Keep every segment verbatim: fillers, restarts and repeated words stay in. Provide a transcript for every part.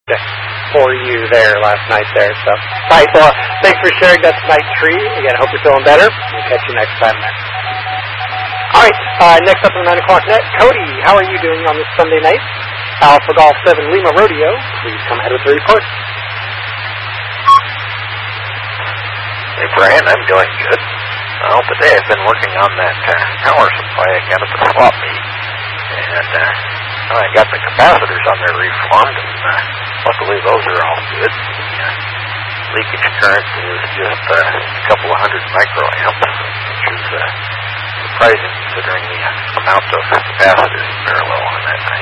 for you there last night there. So, all right, well, thanks for sharing that tonight, Tree. Again, I hope you're feeling better. We'll catch you next time there. All right, uh, next up on the nine o'clock net, Cody, how are you doing on this Sunday night? Alpha Golf seven Lima Rodeo, please come ahead with the report. Hey, Brian, I'm doing good. Well, today I've been working on that uh, power supply I got at the swap meet, and uh, well, I got the capacitors on there reformed, and uh, luckily those are all good. The uh, leakage current is just uh, a couple of hundred microamps, which is uh, surprising considering the uh, amount of capacitors in parallel on that thing.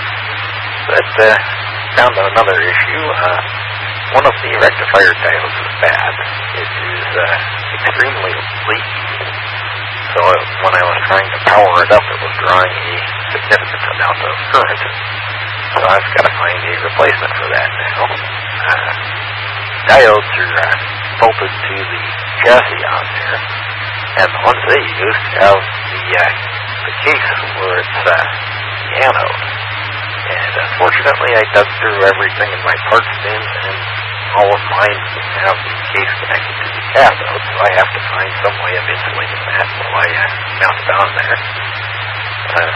But uh, found another issue. Uh, one of the rectifier diodes is bad. It is uh, extremely leaky. So uh, when I was trying to power it up, it was drawing a significant amount of current. So I've got to find a replacement for that now. Uh, diodes are uh, bolted to the chassis on there, and the ones they used have the, uh, the case where it's uh, the anode. And unfortunately, I dug through everything in my parts bins, and all of mine have the case connected to the cathode, so I have to find some way of insulating that while I uh, mount it on there. Uh,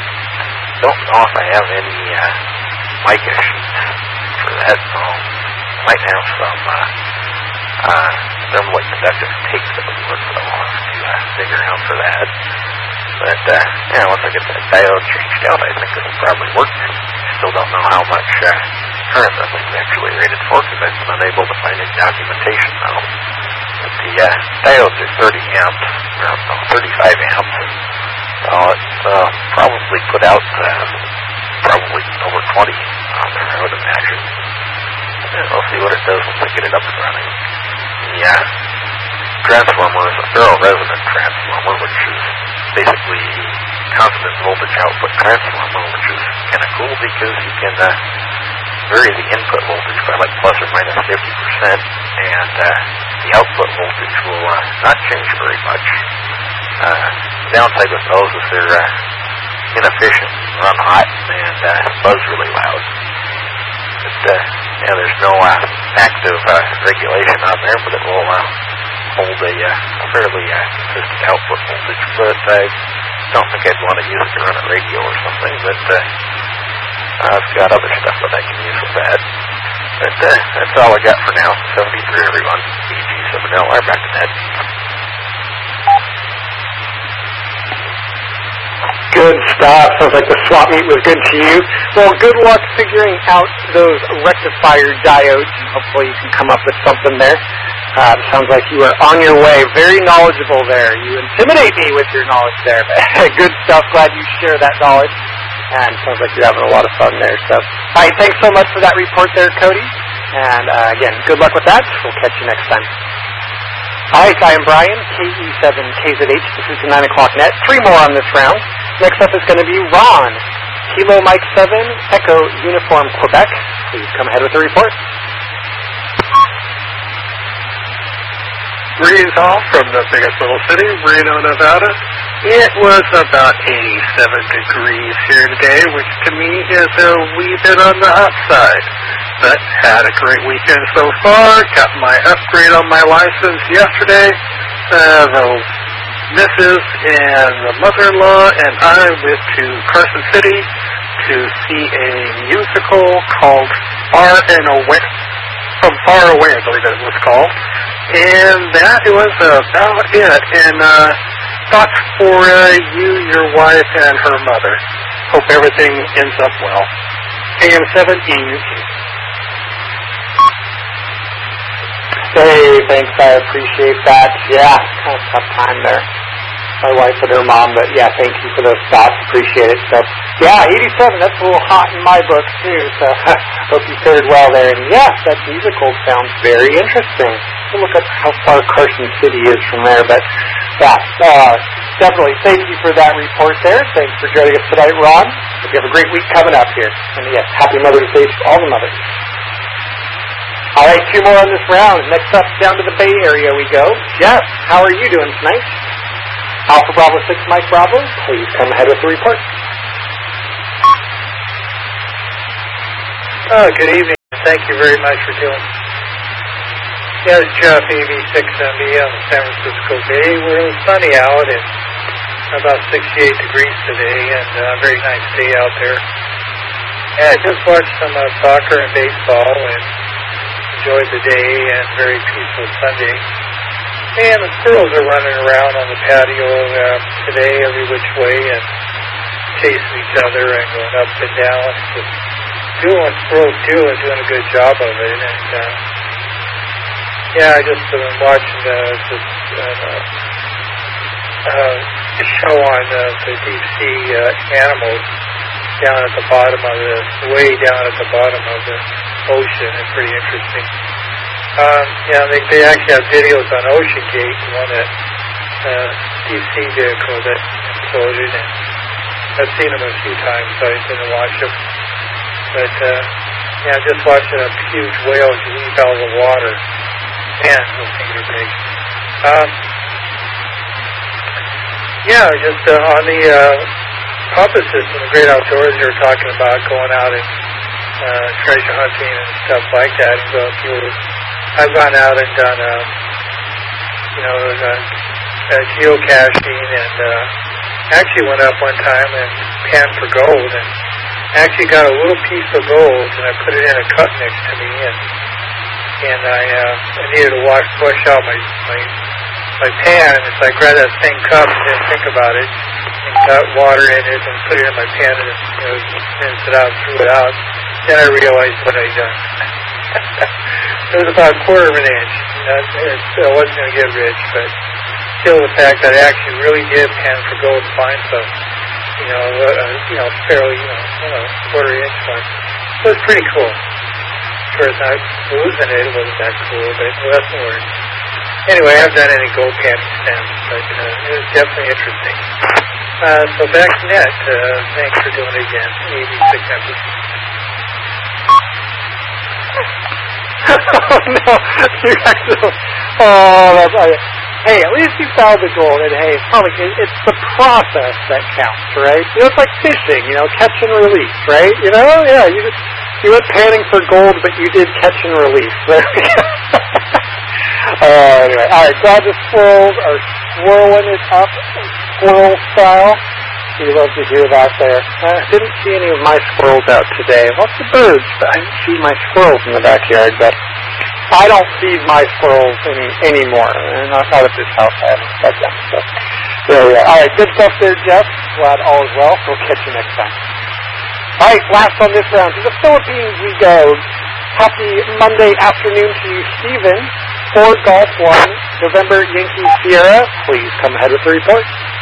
don't know if I have any uh, mica sheets for that. So I might have some uh, uh, thermally conductive tape that would work, but I'll have to uh, dig around for that. But, uh, yeah, once I get that diode changed out, I think it'll probably work. I still don't know how much uh, current that thing's actually rated for, because I've been unable to find any documentation now. But the uh, diodes are thirty amps, or no, thirty-five amps. So it's uh, probably put out uh, probably over twenty on there, I would imagine. And we'll see what it does once I get it up and running. The uh, transformer is a ferro-resonant transformer, which is basically a constant voltage output transformer, which is kind of cool because you can uh, vary the input voltage by like plus or minus fifty percent, and uh, the output voltage will uh, not change very much. Uh, the downside with those is they're uh, inefficient, run hot, and uh, buzz really loud. But, uh, yeah, there's no uh, active uh, regulation on there, but it will uh, hold a uh, fairly uh, consistent output voltage. But I don't think I'd want to use it to run a radio or something, but uh, I've got other stuff that I can use with that. But uh, that's all I got for now. seventy-three, everyone. E G seven L R, back to Ned. Good stuff. Sounds like the swap meet was good to you. Well, good luck figuring out those rectifier diodes, and hopefully you can come up with something there. Uh, sounds like you are on your way. Very knowledgeable there. You intimidate me with your knowledge there. Good stuff. Glad you share that knowledge. And sounds like you're having a lot of fun there. So, all right, thanks so much for that report there, Cody. And uh, again, good luck with that. We'll catch you next time. All right, I am Brian, K E seven K Z H. This is the nine o'clock net. Three more on this round. Next up is going to be Ron. Kilo Mike seven, Echo Uniform Quebec. Please come ahead with the report. Greetings all from the biggest little city, Reno, Nevada. It was about eighty-seven degrees here today, which to me is a wee bit on the hot side. But had a great weekend so far. Got my upgrade on my license yesterday. Uh, the missus and the mother-in-law and I went to Carson City to see a musical called Far and Away, From Far Away, I believe it was called. And that was about it. And uh, thoughts for uh, you, your wife, and her mother. Hope everything ends up well. A M seven E U Q. Hey, thanks. I appreciate that. Yeah, kind of tough time there. My wife and her mom, but yeah, thank you for those thoughts. Appreciate it. So, yeah, eighty-seven, that's a little hot in my book, too. So, hope you fared well there. And yeah, that musical sounds very interesting. We'll look up how far Carson City is from there. But, yeah, uh, definitely thank you for that report there. Thanks for joining us tonight, Ron. Hope you have a great week coming up here. And yes, happy Mother's Day to all the mothers. All right, two more on this round. Next up, down to the Bay Area we go. Jeff, how are you doing tonight? Alpha Bravo six, Mike Bravo, please come ahead with the report. Uh, good evening. Thank you very much for doing it. Yeah, it's Jeff, A B six M B on the San Francisco Bay. We're sunny out and about sixty-eight degrees today, and a uh, very nice day out there. Yeah, I just watched some uh, soccer and baseball and enjoyed the day and very peaceful Sunday. And the squirrels are running around on the patio uh, today every which way and chasing each other and going up and down. Just doing what squirrels do and doing a good job of it. And uh, yeah, I just been watching uh, this uh, uh, show on uh, the deep sea uh, animals down at the bottom of the, way down at the bottom of the ocean. It's pretty interesting. Um, yeah, they, they actually have videos on Ocean Gate, the one that uh, deep sea vehicle that imploded, and I've seen them a few times, so I didn't watch them. But uh, yeah, just watching a huge whale leap out of the water. Man, those things are big. Um, yeah, just uh, on the uh, compass system, the Great Outdoors, you were talking about going out and uh, treasure hunting and stuff like that. And so if you were, I've gone out and done, uh, you know, uh, uh, geocaching, and uh, actually went up one time and panned for gold, and actually got a little piece of gold, and I put it in a cup next to me, and and I, uh, I needed to wash, wash out my my my pan, and so I grabbed that same cup and didn't think about it, and got water in it and put it in my pan, and it, you know, rinsed it out, threw it out. Then I realized what I'd done. It was about a quarter of an inch. You know, it still wasn't going to get rich, but still the fact that I actually really did pan for gold to find some, you know, uh, you know, fairly, you know, you know, quarter inch one. So it was pretty cool. Of course, I losing it, it wasn't that cool, but lesson learned. Anyway, I haven't done any gold panning since, but uh, it was definitely interesting. Uh, so back to net. Uh, thanks for doing it again. eighty-six episodes. Oh, no. You guys don't. Oh, that's all right. Hey, at least you found the gold, and hey, probably it's the process that counts, right? You know, it's like fishing, you know, catch and release, right? You know, yeah, you just, you went panning for gold, but you did catch and release. There we go. uh, anyway, all right, glad the squirrels are swirling it up, squirrel style. We love to hear that there. I didn't see any of my squirrels out today. Lots of birds, but I didn't see my squirrels in the backyard. But I don't feed my squirrels any anymore. And not out of this house. I haven't fed them. So there we are. All right, good stuff there, Jeff. Glad all is well. We'll catch you next time. All right, last on this round. To the Philippines we go. Happy Monday afternoon to you, Stephen. Ford Golf one, November Yankee Sierra. Please come ahead with the report.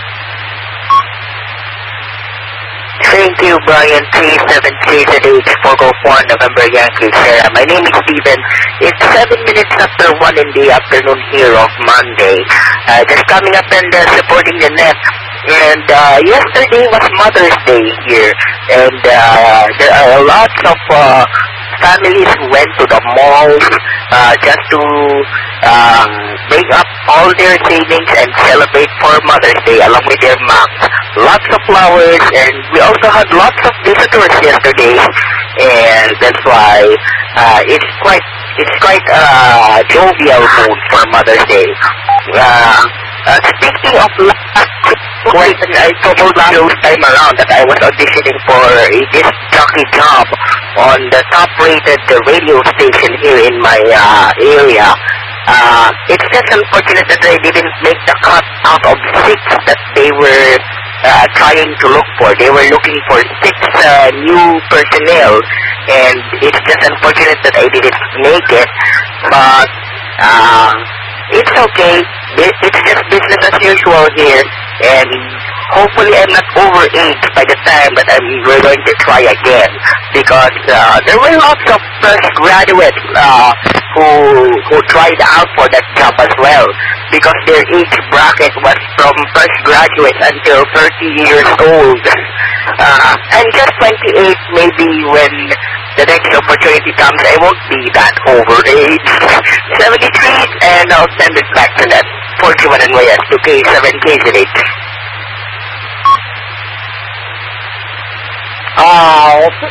Thank you, Brian. three seven three Z H for Golf one, November Yankee Sierra. My name is Steven. It's seven minutes after one in the afternoon here of Monday. Uh, just coming up and uh, supporting the net. And uh, yesterday was Mother's Day here. And uh, there are lots of uh, families who went to the malls uh, just to um, bring up all their savings and celebrate for Mother's Day along with their moms. Lots of flowers, and we also had lots of visitors yesterday, and that's why uh, it's quite it's quite a uh, jovial mood for Mother's Day. Uh, uh, speaking of last week, I told last time around that I was auditioning for a disc jockey job on the top-rated radio station here in my uh, area. Uh, it's just unfortunate that I didn't make the cut out of six that they were uh, trying to look for. They were looking for six uh, new personnel, and it's just unfortunate that I didn't make it. But uh, it's okay. It's just business as usual here, and hopefully I'm not overaged by the time that I'm we're going to try again, because uh, there were lots of fresh graduates uh, who who tried out for that job as well, because their age bracket was from fresh graduates until thirty years old. Uh, I'm just twenty-eight. Maybe when the next opportunity comes, I won't be that overaged. seventy-three, and I'll send it back to that forty-one N Y S to K seven K Z H. Ah,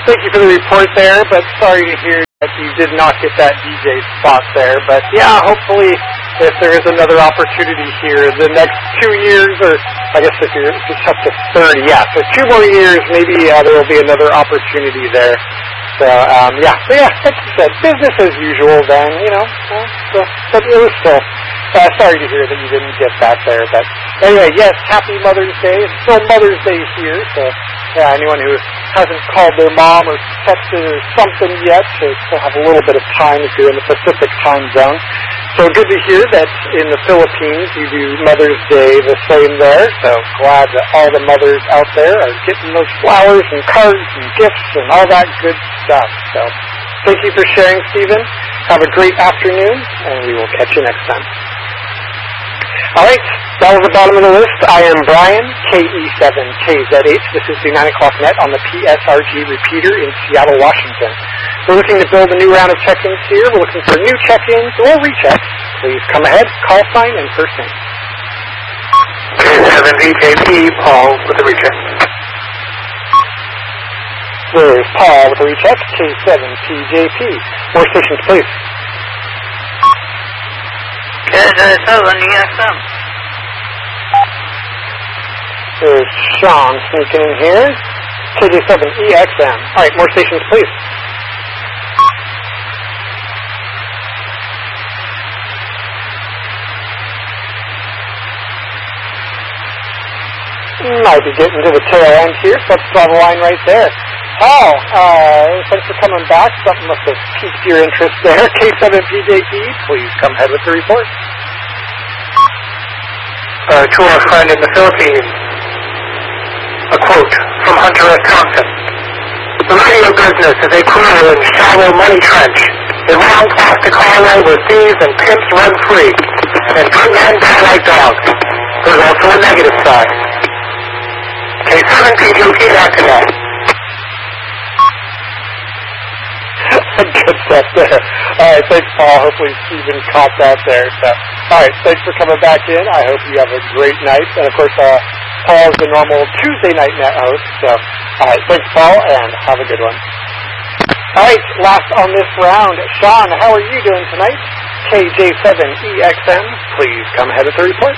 thank you for the report there, but sorry to hear that you did not get that D J spot there. But yeah, hopefully if there is another opportunity here the next two years, or I guess if you're if it's up to thirty, yeah, so two more years, maybe uh, there will be another opportunity there. So, um, yeah, so yeah, like you said, business as usual then, you know, well, so, but it was still, uh, sorry to hear that you didn't get that there, but anyway, yes, happy Mother's Day. It's still Mother's Day here, so yeah, anyone who hasn't called their mom or texted or something yet, they still have a little bit of time if you're in the Pacific time zone. So good to hear that in the Philippines you do Mother's Day the same there, so glad that all the mothers out there are getting those flowers and cards and gifts and all that good stuff. So thank you for sharing, Stephen. Have a great afternoon, and we will catch you next time. All right, that was the bottom of the list. I am Brian, K E seven K Z H. This is the nine o'clock net on the P S R G repeater in Seattle, Washington. We're looking to build a new round of check-ins here. We're looking for new check-ins or rechecks. Please come ahead, call sign, and first name. K seven V J P, Paul with the recheck. There's Paul with the recheck, K seven P J P. More stations, please. K J seven E X M. There's Sean sneaking in here, K J seven E X M. All right, more stations, please. Might be getting to the tail end here, so let's draw the line right there. Paul, uh, thanks for coming back. Something must have piqued your interest there. K seven P J P, please come ahead with the report. Uh, to our friend in the Philippines, a quote from Hunter S. Thompson. The radio business is a cruel and shallow money trench. A round plastic hallway where thieves and pimps run free, and good men die like dogs. There's also a negative side. K seven P J P, back to that. Good stuff there. All right, thanks, Paul. Hopefully Stephen caught that there. So, all right, thanks for coming back in. I hope you have a great night. And, of course, uh, Paul is the normal Tuesday night net host. So, all right, thanks, Paul, and have a good one. All right, last on this round, Sean, how are you doing tonight? K J seven E X M, please come ahead with the report.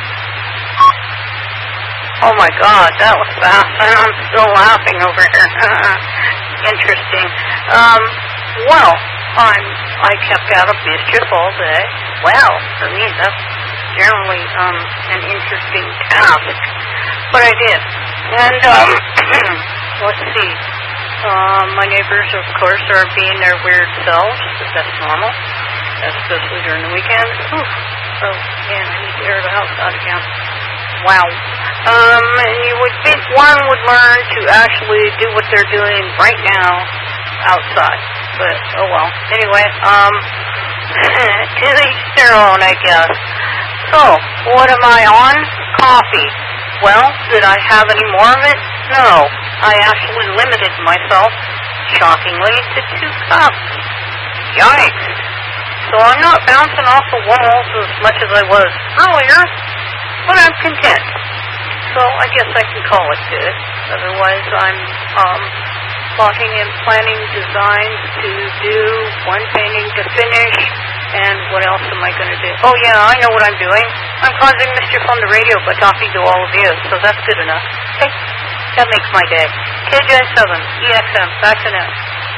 Oh my God, that was fast. I'm still laughing over here. Interesting. Um, well, I'm, I kept out of mischief all day. Well, for me, that's generally um, an interesting task. But I did. And, um, let's see. Um, my neighbors, of course, are being their weird selves, but that's normal, especially during the weekend. Oof. So, man, I need to air the house out again. Wow. Um, and you would think one would learn to actually do what they're doing right now outside. But, oh well. Anyway, um, to each their own, I guess. So, what am I on? Coffee. Well, did I have any more of it? No. I actually limited myself, shockingly, to two cups. Yikes. So I'm not bouncing off the walls as much as I was earlier, but I'm content. So I guess I can call it good. Otherwise, I'm um, plotting and planning designs to do, one painting to finish, and what else am I going to do? Oh yeah, I know what I'm doing. I'm causing mischief on the radio by talking to all of you, so that's good enough. Okay, that makes my day. K J seven E X M, back to now.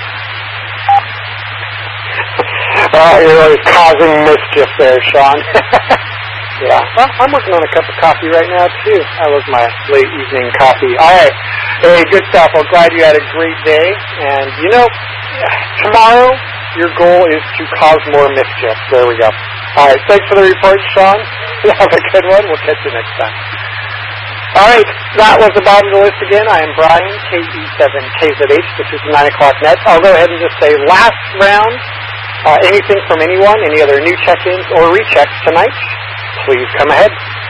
Oh, you're always causing mischief there, Sean. Yeah, well, I'm working on a cup of coffee right now, too. That was my late evening coffee. All right. Hey, good stuff. I'm glad you had a great day. And, you know, tomorrow your goal is to cause more mischief. There we go. All right. Thanks for the report, Sean. Have a good one. We'll catch you next time. All right. That was the bottom of the list again. I am Brian, K E seven K Z H. This is the nine o'clock net. I'll go ahead and just say last round, uh, anything from anyone, any other new check-ins or rechecks tonight, please come ahead.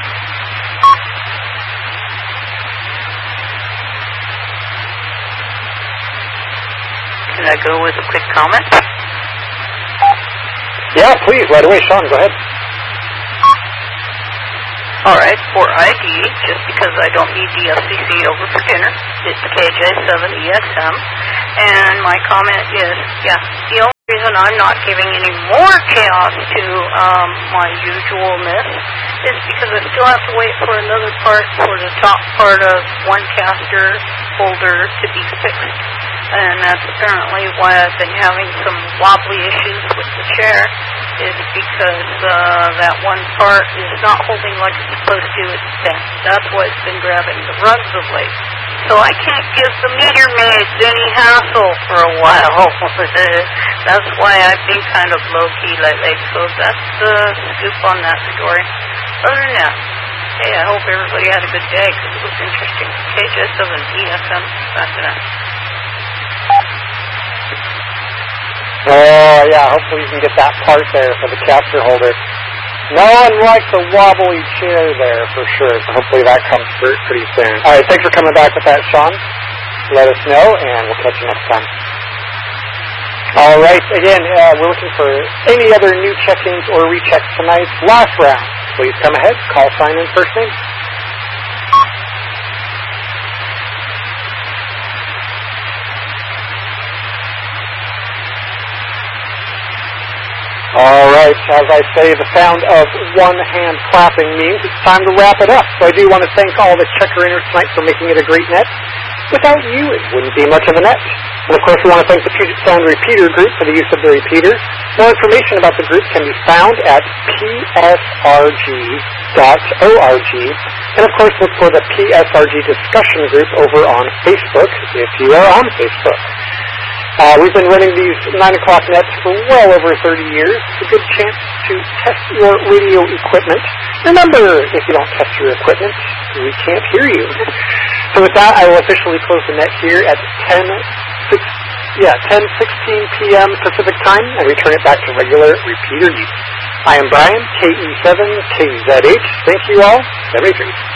Can I go with a quick comment? Yeah, please, right away. Sean, go ahead. All right, for I D, just because I don't need the F C C over for dinner, it's K J seven E X M. And my comment is, yeah, the only reason I'm not giving any more chaos to um, my usualness is because I still have to wait for another part for the top part of one caster holder to be fixed. And that's apparently why I've been having some wobbly issues with the chair, is because uh, that one part is not holding like it's supposed to. It's bent. That's why it's been grabbing the rugs of late. So I can't give the meter maids any hassle for a while. That's why I've been kind of low-key lately. So that's the scoop on that story. Other than that, hey, I hope everybody had a good day, because it was interesting. K J seven E F M, back to that. Oh, yeah, hopefully you can get that part there for the caster holder. No one likes a wobbly chair there, for sure, so hopefully that comes through pretty soon. All right, thanks for coming back with that, Sean. Let us know, and we'll catch you next time. All right, again, uh, we're looking for any other new check-ins or rechecks tonight. Last round, please come ahead, call, sign in, first name. All right, as I say, the sound of one hand clapping means it's time to wrap it up. So I do want to thank all the checker-inners tonight for making it a great net. Without you, it wouldn't be much of a net. And of course, we want to thank the Puget Sound Repeater Group for the use of the repeater. More information about the group can be found at P S R G dot org. And of course, look for the P S R G discussion group over on Facebook, if you are on Facebook. Uh, we've been running these nine o'clock nets for well over thirty years. It's a good chance to test your radio equipment. Remember, if you don't test your equipment, we can't hear you. So with that, I will officially close the net here at ten sixteen p.m. Pacific time and return it back to regular repeater use. I am Brian, K E seven K Z H. Thank you all. Have a great day.